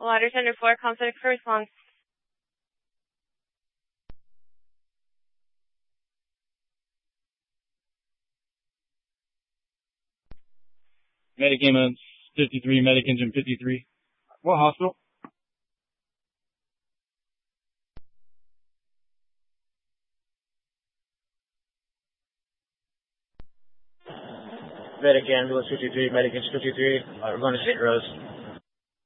Water Center 4, conflict for response. Medic ambulance 53, medic engine 53. What hospital? Medic ambulance 53, medic engine 53. We're going to St. Rose.